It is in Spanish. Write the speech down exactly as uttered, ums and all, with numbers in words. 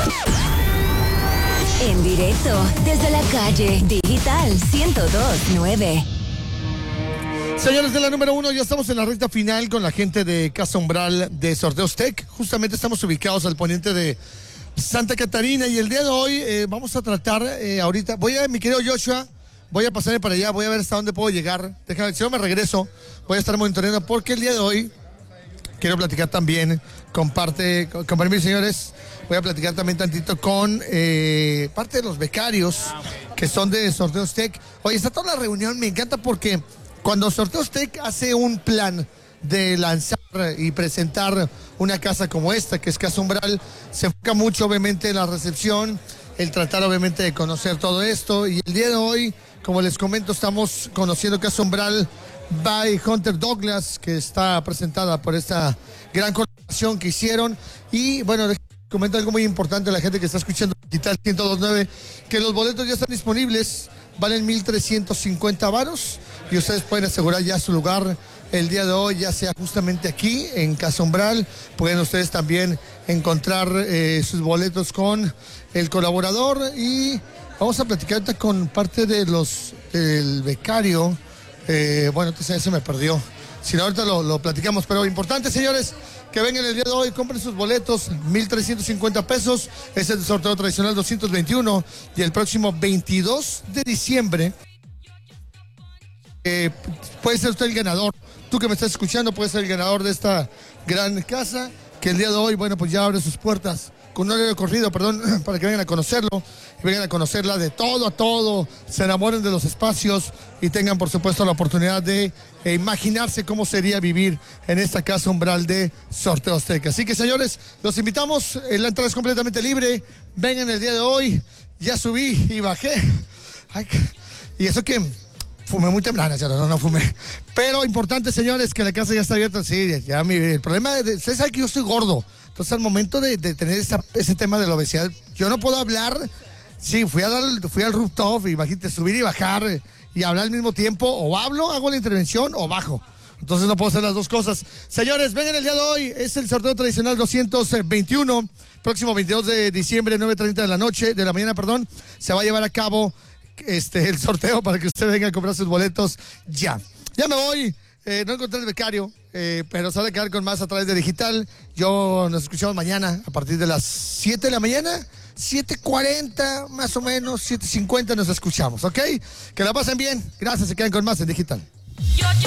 En directo, desde la calle Digital ciento dos punto nueve. Señores de la número uno, ya estamos en la recta final con la gente de Casa Umbral de Sorteos Tech. Justamente estamos ubicados al poniente de Santa Catarina y el día de hoy eh, vamos a tratar eh, ahorita, voy a, mi querido Joshua, voy a pasarme para allá, voy a ver hasta dónde puedo llegar. Déjame, si no me regreso, voy a estar monitoreando porque el día de hoy quiero platicar también con parte, con, con permiso, señores, voy a platicar también tantito con eh, parte de los becarios que son de Sorteos Tech. Oye, está toda la reunión, me encanta porque cuando Sorteos Tech hace un plan de lanzar y presentar una casa como esta, que es Casa Umbral, se enfoca mucho obviamente en la recepción, el tratar obviamente de conocer todo esto, y el día de hoy, como les comento, estamos conociendo Casa Umbral by Hunter Douglas, que está presentada por esta gran colaboración que hicieron. Y bueno, les comento algo muy importante a la gente que está escuchando Digital ciento dos punto nueve, que los boletos ya están disponibles, valen mil trescientos cincuenta varos y ustedes pueden asegurar ya su lugar el día de hoy, ya sea justamente aquí en Casa Umbral. Pueden ustedes también encontrar eh, sus boletos con el colaborador, y vamos a platicar ahorita con parte de los del becario. Eh, bueno, entonces se me perdió. Si no, ahorita lo, lo platicamos, pero importante, señores, que vengan el día de hoy, compren sus boletos, mil trescientos cincuenta pesos, es el sorteo tradicional doscientos veintiuno, y el próximo veintidós de diciembre eh, puede ser usted el ganador. Tú que me estás escuchando puedes ser el ganador de esta gran casa, que el día de hoy, bueno, pues ya abre sus puertas con un horario corrido, perdón, para que vengan a conocerlo, y vengan a conocerla de todo a todo, se enamoren de los espacios y tengan, por supuesto, la oportunidad de eh, imaginarse cómo sería vivir en esta Casa Umbral de Sorteos Tech. Así que, señores, los invitamos, eh, la entrada es completamente libre, vengan el día de hoy, ya subí y bajé. Ay, y eso que fumé muy temprano, no, no fumé. Pero importante, señores, que la casa ya está abierta. Sí, ya mi, el problema de, ustedes saben que yo estoy gordo. Entonces, al momento de, de tener esa, ese tema de la obesidad, yo no puedo hablar. Sí, fui, a dar, fui al rooftop, imagínate, subir y bajar y hablar al mismo tiempo. O hablo, hago la intervención, o bajo. Entonces no puedo hacer las dos cosas. Señores, vengan el día de hoy. Es el sorteo tradicional doscientos veintiuno. Próximo veintidós de diciembre, nueve treinta de la noche, de la mañana, perdón. Se va a llevar a cabo este el sorteo para que usted venga a comprar sus boletos ya. Ya me voy. Eh, no encontré el becario, eh, pero se va a quedar con más a través de Digital. Yo nos escuchamos mañana a partir de las siete de la mañana, siete cuarenta más o menos, siete cincuenta nos escuchamos, ¿ok? Que la pasen bien. Gracias, se quedan con más en Digital. Yo, yo.